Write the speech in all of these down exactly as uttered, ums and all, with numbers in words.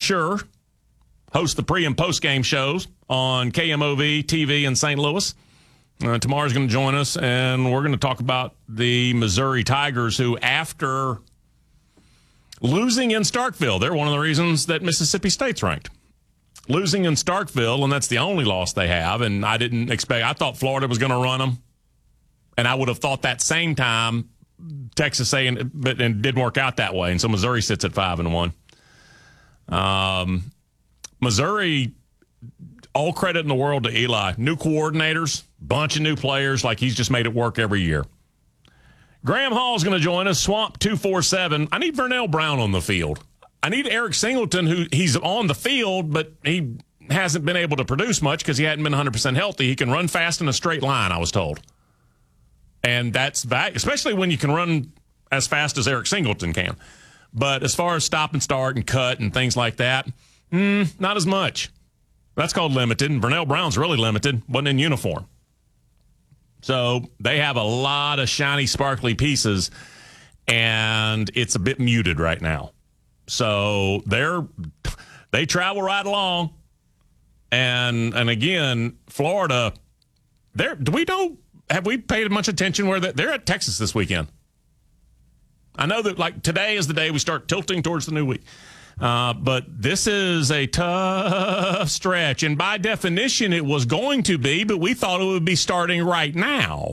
sure, host the pre- and post-game shows on K M O V T V in Saint Louis. Uh, Tamar's going to join us, and we're going to talk about the Missouri Tigers, who, after losing in Starkville, they're one of the reasons that Mississippi State's ranked. Losing in Starkville, and that's the only loss they have, and I didn't expect – I thought Florida was going to run them, and I would have thought that same time Texas A and but it didn't work out that way, and so Missouri sits at five and one. Um, Missouri, all credit in the world to Eli. New coordinators, bunch of new players, like he's just made it work every year. Graham Hall's going to join us. Swamp two four seven. I need Vernell Brown on the field. I need Eric Singleton, who he's on the field, but he hasn't been able to produce much because he hadn't been one hundred percent healthy. He can run fast in a straight line, I was told. And that's back, especially when you can run as fast as Eric Singleton can. But as far as stop and start and cut and things like that, mm, not as much. That's called limited. And Vernell Brown's really limited, wasn't in uniform. So they have a lot of shiny, sparkly pieces, and it's a bit muted right now. So they're they travel right along, and and again, Florida. They're do we know? Have we paid much attention where they're, they're at Texas this weekend? I know that like today is the day we start tilting towards the new week, uh, but this is a tough stretch, and by definition, it was going to be. But we thought it would be starting right now.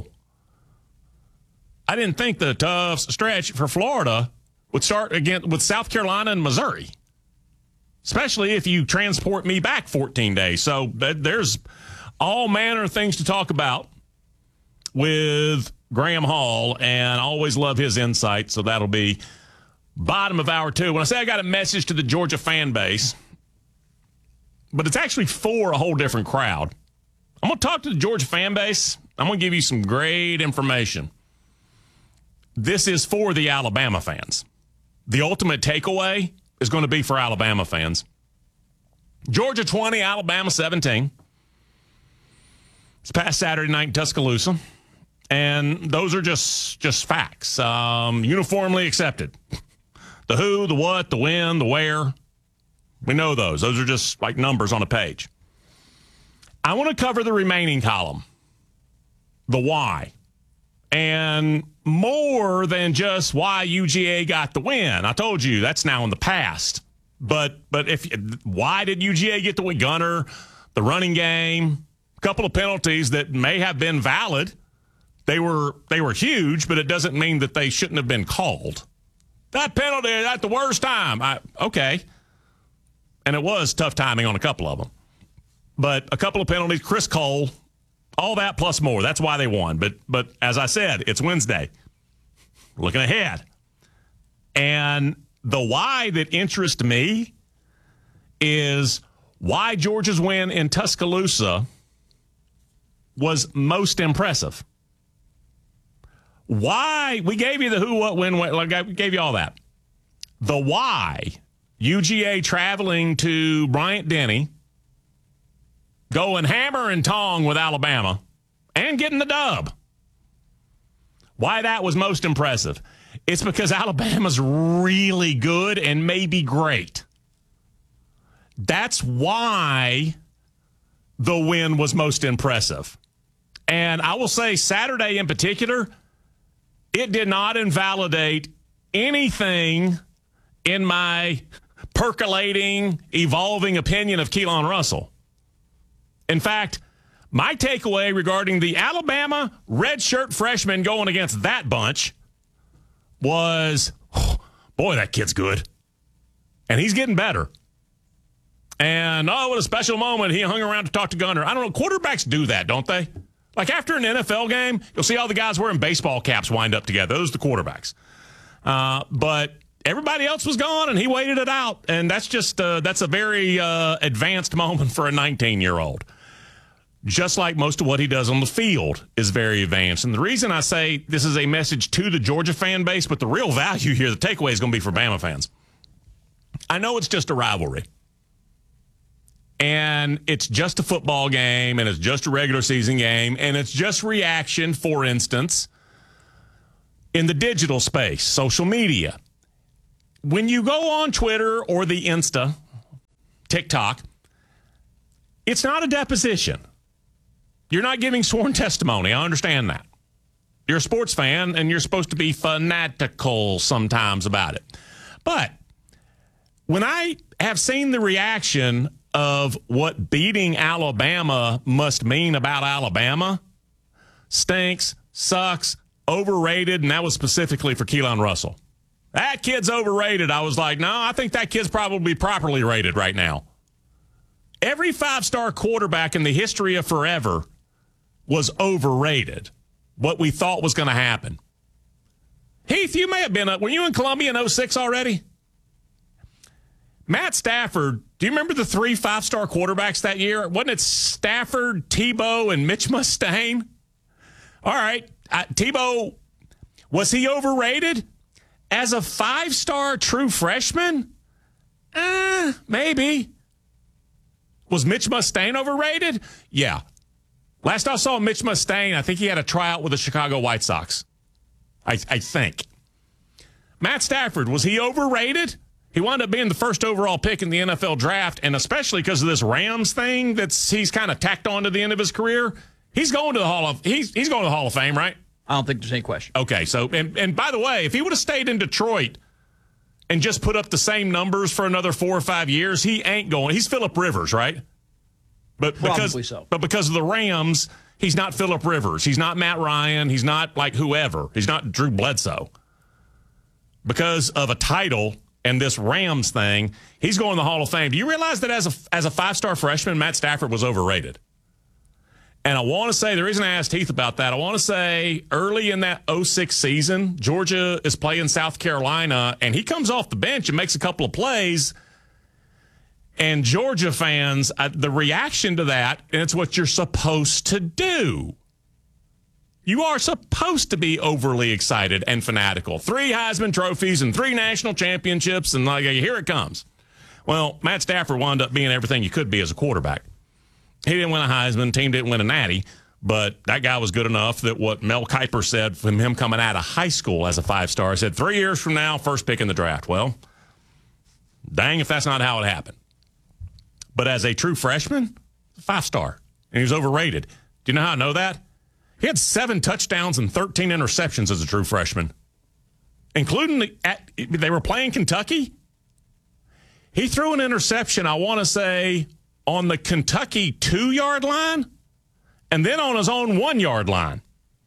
I didn't think the tough stretch for Florida would start again with South Carolina and Missouri, especially if you transport me back fourteen days. So there's all manner of things to talk about with Graham Hall, and I always love his insight, so that'll be bottom of hour two. When I say I got a message to the Georgia fan base, but it's actually for a whole different crowd. I'm going to talk to the Georgia fan base. I'm going to give you some great information. This is for the Alabama fans. The ultimate takeaway is going to be for Alabama fans. Georgia twenty, Alabama seventeen. It's past Saturday night in Tuscaloosa. And those are just, just facts, um, uniformly accepted. The who, the what, the when, the where. We know those. Those are just like numbers on a page. I want to cover the remaining column, the why. And more than just why U G A got the win. I told you that's now in the past. But but if why did U G A get the win? Gunner, the running game, a couple of penalties that may have been valid. They were they were huge, but it doesn't mean that they shouldn't have been called. That penalty at the worst time. I, okay. And it was tough timing on a couple of them. But a couple of penalties, Chris Cole, all that plus more. That's why they won. But but as I said, it's Wednesday. Looking ahead. And the why that interests me is why Georgia's win in Tuscaloosa was most impressive. Why, we gave you the who, what, when, when, like I gave you all that. The why, U G A traveling to Bryant-Denny, going hammer and tong with Alabama, and getting the dub. Why that was most impressive. It's because Alabama's really good and maybe great. That's why the win was most impressive. And I will say Saturday in particular, it did not invalidate anything in my percolating, evolving opinion of Keelan Russell. In fact, my takeaway regarding the Alabama redshirt freshman going against that bunch was, oh, boy, that kid's good. And he's getting better. And, oh, what a special moment. He hung around to talk to Gunner. I don't know. Quarterbacks do that, don't they? Like after an N F L game, you'll see all the guys wearing baseball caps wind up together. Those are the quarterbacks. Uh, but everybody else was gone, and he waited it out. And that's just uh, that's a very uh, advanced moment for a nineteen-year-old. Just like most of what he does on the field is very advanced. And the reason I say this is a message to the Georgia fan base, but the real value here, the takeaway is going to be for Bama fans. I know it's just a rivalry. And it's just a football game, and it's just a regular season game, and it's just reaction, for instance, in the digital space, social media. When you go on Twitter or the Insta, TikTok. It's not a deposition. You're not giving sworn testimony. I understand that. You're a sports fan, and you're supposed to be fanatical sometimes about it. But when I have seen the reaction of what beating Alabama must mean about Alabama, stinks, sucks, overrated, and that was specifically for Keelan Russell. That kid's overrated. I was like, no, I think that kid's probably properly rated right now. Every five-star quarterback in the history of forever was overrated. What we thought was going to happen. Heath, you may have been up. Were you in Columbia in oh six already? Matt Stafford, do you remember the three five-star quarterbacks that year? Wasn't it Stafford, Tebow, and Mitch Mustaine? All right. Uh, Tebow, was he overrated? As a five-star true freshman? Uh, maybe. Was Mitch Mustaine overrated? Yeah. Last I saw Mitch Mustaine, I think he had a tryout with the Chicago White Sox. I, I think. Matt Stafford, was he overrated? He wound up being the first overall pick in the N F L draft, and especially because of this Rams thing that's he's kind of tacked on to the end of his career, he's going to the Hall of he's he's going to the Hall of Fame, right? I don't think there's any question. Okay, so and and by the way, if he would have stayed in Detroit and just put up the same numbers for another four or five years, he ain't going. He's Phillip Rivers, right? But because, Probably so. But because of the Rams, he's not Phillip Rivers. He's not Matt Ryan. He's not like whoever. He's not Drew Bledsoe. Because of a title and this Rams thing, he's going to the Hall of Fame. Do you realize that as a, as a five-star freshman, Matt Stafford was overrated? And I want to say, the reason I asked Heath about that, I want to say early in that oh six season, Georgia is playing South Carolina, and he comes off the bench and makes a couple of plays. And Georgia fans, uh, the reaction to that, and it's what you're supposed to do. You are supposed to be overly excited and fanatical. Three Heisman trophies and three national championships, and like, here it comes. Well, Matt Stafford wound up being everything you could be as a quarterback. He didn't win a Heisman, team didn't win a Natty, but that guy was good enough that what Mel Kiper said from him coming out of high school as a five-star, said three years from now, first pick in the draft. Well, dang if that's not how it happened. But as a true freshman, five-star. And he was overrated. Do you know how I know that? He had seven touchdowns and thirteen interceptions as a true freshman, including the, at, they were playing Kentucky. He threw an interception, I want to say, on the Kentucky two-yard line and then on his own one-yard line.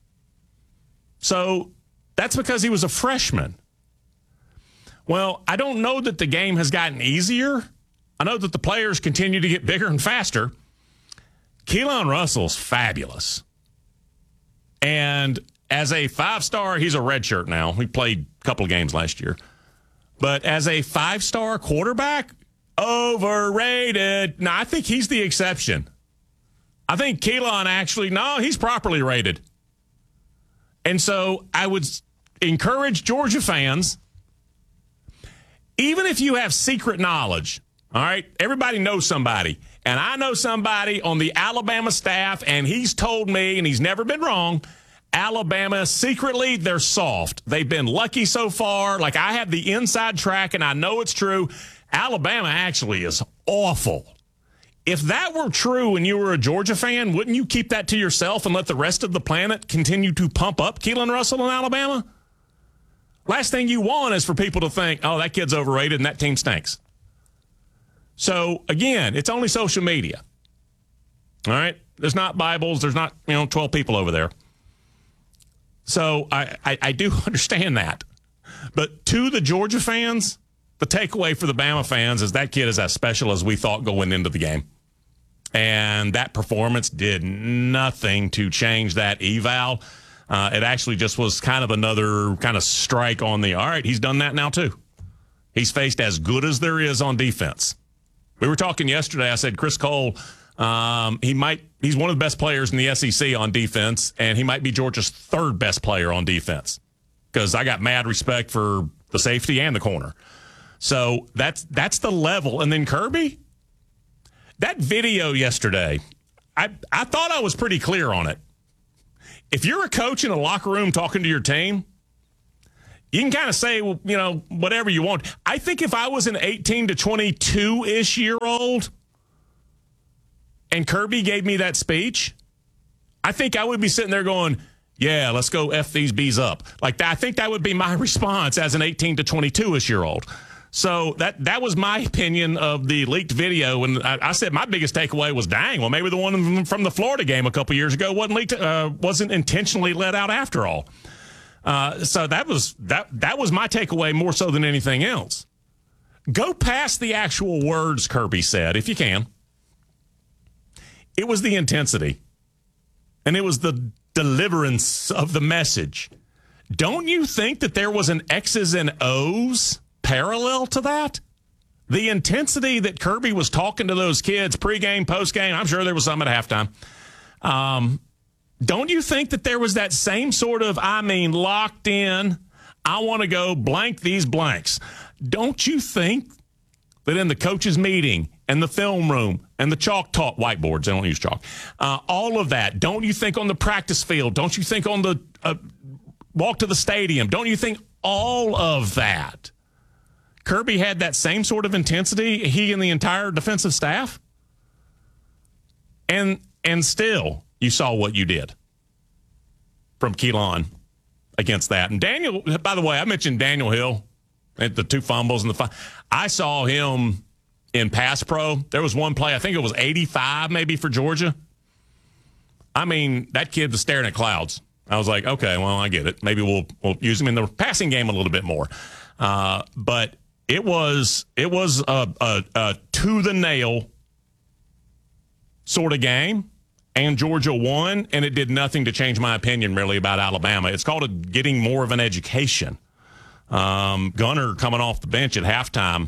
So that's because he was a freshman. Well, I don't know that the game has gotten easier. I know that the players continue to get bigger and faster. Keelan Russell's fabulous. And as a five-star, he's a redshirt now. He played a couple of games last year. But as a five-star quarterback, overrated. No, I think he's the exception. I think Keelan actually, no, he's properly rated. And so I would encourage Georgia fans, even if you have secret knowledge, all right, everybody knows somebody. And I know somebody on the Alabama staff, and he's told me, and he's never been wrong, Alabama, secretly, they're soft. They've been lucky so far. Like, I have the inside track, and I know it's true. Alabama actually is awful. If that were true and you were a Georgia fan, wouldn't you keep that to yourself and let the rest of the planet continue to pump up Keelan Russell in Alabama? Last thing you want is for people to think, oh, that kid's overrated and that team stinks. So, again, it's only social media. All right? There's not Bibles. There's not, you know, twelve people over there. So I, I, I do understand that. But to the Georgia fans, the takeaway for the Bama fans is that kid is as special as we thought going into the game. And that performance did nothing to change that eval. Uh, it actually just was kind of another kind of strike on the, all right, he's done that now too. He's faced as good as there is on defense. We were talking yesterday. I said Chris Cole, um, he might he's one of the best players in the S E C on defense, and he might be Georgia's third best player on defense because I got mad respect for the safety and the corner. So that's that's the level. And then Kirby, that video yesterday, I, I thought I was pretty clear on it. If you're a coach in a locker room talking to your team, you can kind of say, you know, whatever you want. I think if I was an eighteen to twenty-two-ish year old and Kirby gave me that speech, I think I would be sitting there going, yeah, let's go F these bees up. Like that, I think that would be my response as an eighteen to twenty-two-ish year old. So that that was my opinion of the leaked video. And I, I said my biggest takeaway was, dang, well, maybe the one from the Florida game a couple years ago wasn't leaked, uh, wasn't intentionally let out after all. Uh, so that was that that was my takeaway more so than anything else. Go past the actual words Kirby said, if you can. It was the intensity. And it was the deliverance of the message. Don't you think that there was an X's and O's parallel to that? The intensity that Kirby was talking to those kids pregame, postgame, I'm sure there was some at halftime. Um, don't you think that there was that same sort of, I mean, locked in, I want to go blank these blanks? Don't you think that in the coaches' meeting and the film room and the chalk talk whiteboards, they don't use chalk, uh, all of that, don't you think on the practice field, don't you think on the uh, walk to the stadium, don't you think all of that, Kirby had that same sort of intensity, he and the entire defensive staff? And and still, you saw what you did from Keelan against that. And Daniel, by the way, I mentioned Daniel Hill at the two fumbles and the five. I saw him in pass pro. There was one play, I think it was eighty-five maybe for Georgia. I mean, that kid was staring at clouds. I was like, okay, well, I get it. Maybe we'll we'll use him in the passing game a little bit more. Uh, but it was it was a, a, a to the nail sort of game, and Georgia won, and it did nothing to change my opinion really about Alabama. It's called a, getting more of an education. Um, Gunner coming off the bench at halftime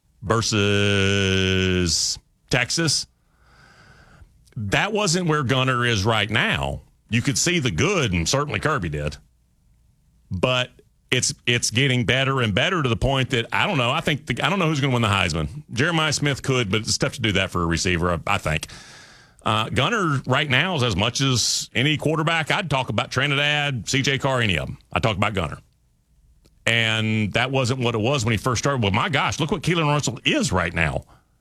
versus Texas. That wasn't where Gunner is right now. You could see the good, and certainly Kirby did. But it's it's getting better and better to the point that, I don't know, I think the, I don't know who's going to win the Heisman. Jeremiah Smith could, but it's tough to do that for a receiver, I, I think. Uh, Gunner right now is as much as any quarterback. I'd talk about Trinidad, C J Carr, any of them. I'd talk about Gunner. And that wasn't what it was when he first started. Well, my gosh, look what Keelan Russell is right now.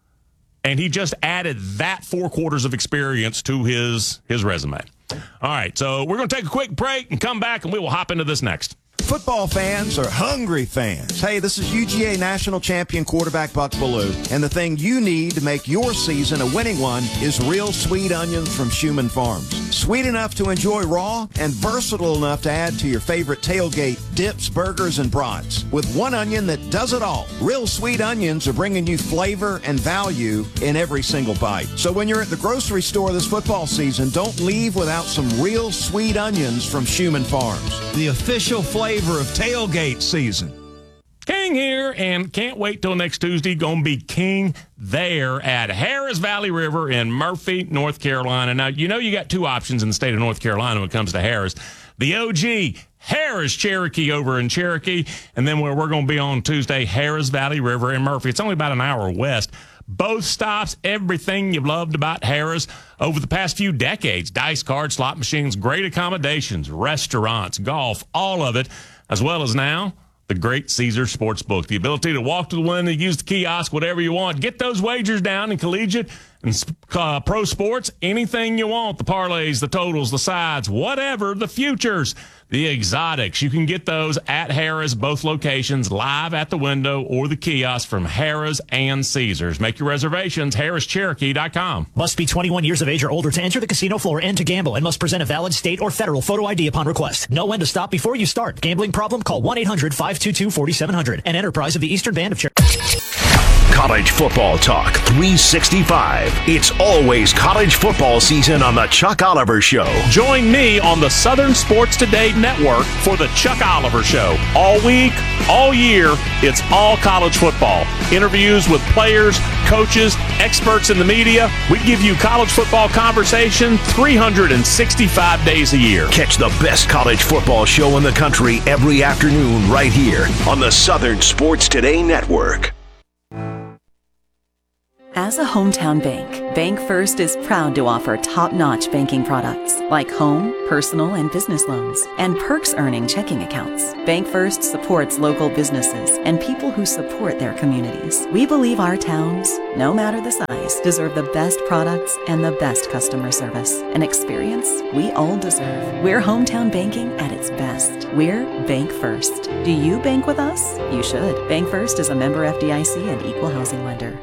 And he just added that four quarters of experience to his his resume. All right, so we're going to take a quick break and come back, and we will hop into this next. Football fans are hungry fans. Hey, this is U G A national champion quarterback Buck Bellew, and the thing you need to make your season a winning one is real sweet onions from Schumann Farms. Sweet enough to enjoy raw and versatile enough to add to your favorite tailgate dips, burgers, and brats. With one onion that does it all, Real Sweet Onions are bringing you flavor and value in every single bite. So when you're at the grocery store this football season, don't leave without some real sweet onions from Schumann Farms, the official flavor of tailgate season. King here, and can't wait till next Tuesday. Gonna be king there at Harris Valley River in Murphy, North Carolina. Now, you know you got two options in the state of North Carolina when it comes to Harris. The O G, Harris Cherokee over in Cherokee, and then where we're going to be on Tuesday, Harris Valley River in Murphy. It's only about an hour west. Both stops, everything you've loved about Harris over the past few decades. Dice cards, slot machines, great accommodations, restaurants, golf, all of it, as well as now the great Caesar Sportsbook. The ability to walk to the window, use the kiosk, whatever you want. Get those wagers down in collegiate and uh, pro sports, anything you want. The parlays, the totals, the sides, whatever, the futures, the exotics. You can get those at Harris, both locations, live at the window or the kiosk from Harris and Caesars. Make your reservations, harris cherokee dot com. Must be twenty-one years of age or older to enter the casino floor and to gamble, and must present a valid state or federal photo I D upon request. Know when to stop before you start. Gambling problem? Call one eight hundred five two two four seven zero zero. An enterprise of the Eastern Band of Cherokee. College football talk three sixty-five. It's always college football season on the Chuck Oliver Show. Join me on the Southern Sports Today Network for the Chuck Oliver Show. All week, all year, it's all college football. Interviews with players, coaches, experts in the media. We give you college football conversation three hundred sixty-five days a year. Catch the best college football show in the country every afternoon right here on the Southern Sports Today Network. As a hometown bank, Bank First is proud to offer top-notch banking products like home, personal, and business loans, and perks earning checking accounts. Bank First supports local businesses and people who support their communities. We believe our towns, no matter the size, deserve the best products and the best customer service. An experience we all deserve. We're hometown banking at its best. We're Bank First. Do you bank with us? You should. Bank First is a member F D I C and equal housing lender.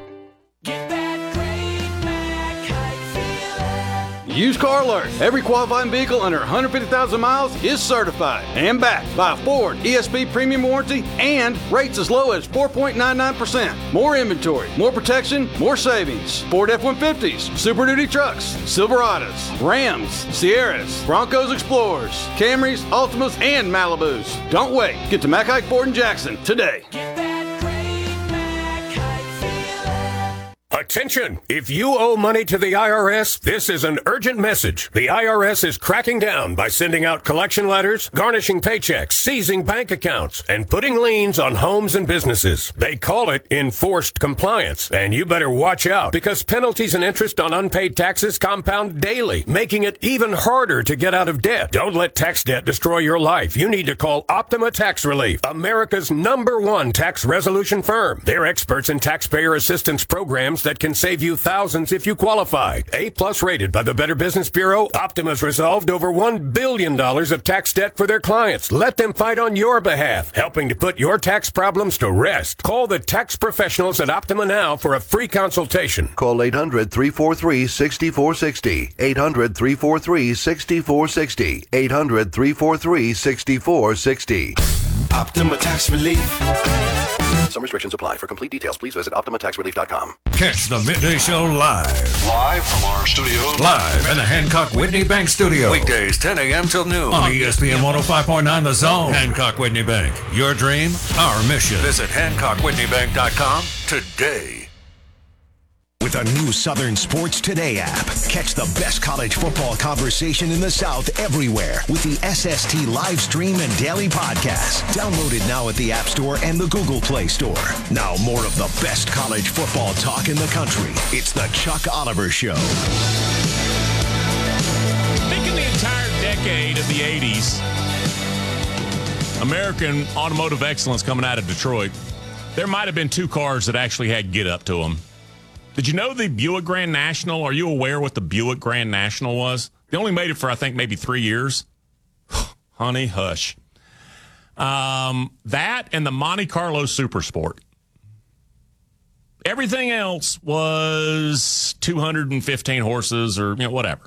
Used Car Alert. Every qualifying vehicle under one hundred fifty thousand miles is certified and backed by a Ford E S P premium warranty and rates as low as four point nine nine percent. More inventory, more protection, more savings. Ford F one fifties, Super Duty trucks, Silverados, Rams, Sierras, Broncos Explorers, Camrys, Altimas, and Malibus. Don't wait. Get to Mack Hike Ford in Jackson today. Attention! If you owe money to the I R S, this is an urgent message. The I R S is cracking down by sending out collection letters, garnishing paychecks, seizing bank accounts, and putting liens on homes and businesses. They call it enforced compliance, and you better watch out because penalties and interest on unpaid taxes compound daily, making it even harder to get out of debt. Don't let tax debt destroy your life. You need to call Optima Tax Relief, America's number one tax resolution firm. They're experts in taxpayer assistance programs that can save you thousands if you qualify. A-plus rated by the Better Business Bureau, Optima's resolved over one billion dollars of tax debt for their clients. Let them fight on your behalf, helping to put your tax problems to rest. Call the tax professionals at Optima now for a free consultation. Call eight hundred, three four three, six four six zero. eight hundred, three four three, six four six zero. eight hundred, three four three, six four six zero. Optima Tax Relief. Some restrictions apply. For complete details, please visit optima tax relief dot com. Catch the Midday Show live. Live from our studios. Live in the Hancock Whitney Bank studio. Weekdays, ten a.m. till noon. On E S P N one oh five point nine The Zone. Hancock Whitney Bank. Your dream, our mission. Visit hancock whitney bank dot com today. With a new Southern Sports Today app, catch the best college football conversation in the South everywhere with the S S T live stream and daily podcast. Download it now at the App Store and the Google Play Store. Now more of the best college football talk in the country. It's the Chuck Oliver Show. Think in the entire decade of the eighties, American automotive excellence coming out of Detroit, there might have been two cars that actually had get up to them. Did you know the Buick Grand National? Are you aware what the Buick Grand National was? They only made it for, I think, maybe three years. Honey, hush. Um, that and the Monte Carlo Super Sport. Everything else was two hundred fifteen horses or, you know, whatever.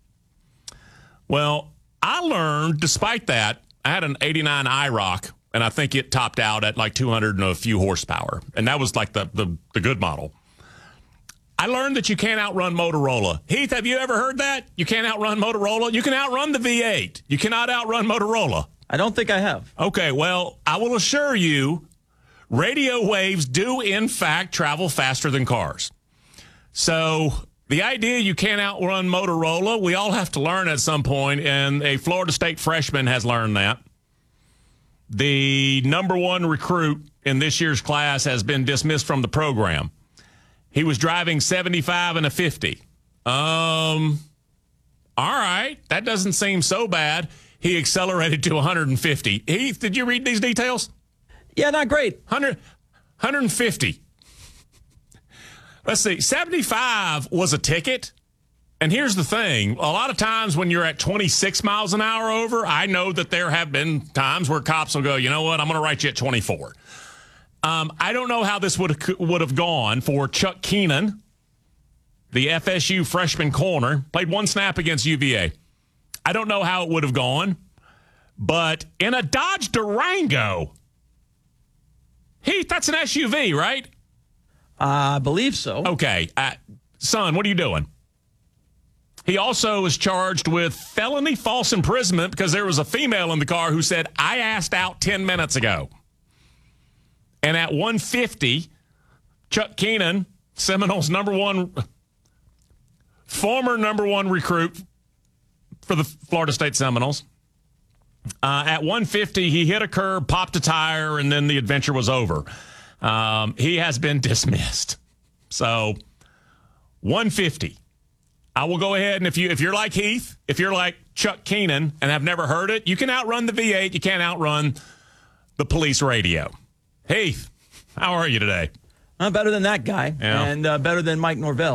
Well, I learned, despite that, I had an eighty-nine I ROC, and I think it topped out at like two hundred and a few horsepower. And that was like the, the, the good model. I learned that you can't outrun Motorola. Heath, have you ever heard that? You can't outrun Motorola? You can outrun the V eight. You cannot outrun Motorola. I don't think I have. Okay, well, I will assure you, radio waves do, in fact, travel faster than cars. So the idea you can't outrun Motorola, we all have to learn at some point, and a Florida State freshman has learned that. The number one recruit in this year's class has been dismissed from the program. He was driving seventy-five and a fifty. Um, all right, that doesn't seem so bad. He accelerated to one hundred fifty. Heath, did you read these details? Yeah, not great. one hundred, one hundred fifty. Let's see, seventy-five was a ticket. And here's the thing. A lot of times when you're at twenty-six miles an hour over, I know that there have been times where cops will go, you know what, I'm going to write you at twenty-four. Um, I don't know how this would would have gone for Chuck Keenan, the F S U freshman corner, played one snap against U V A. I don't know how it would have gone, but in a Dodge Durango, Heath, that's an S U V, right? I believe so. Okay. Uh, son, what are you doing? He also was charged with felony false imprisonment because there was a female in the car who said, I asked out ten minutes ago. And at one fifty, Chuck Keenan, Seminoles' number one, former number one recruit for the Florida State Seminoles, uh, at one fifty, he hit a curb, popped a tire, and then the adventure was over. Um, he has been dismissed. So, one fifty. I will go ahead and if you if you're like Heath, if you're like Chuck Keenan and have never heard it, you can outrun the V eight. You can't outrun the police radio. Heath, how are you today? I'm better than that guy, Yeah. and uh, better than Mike Norvell.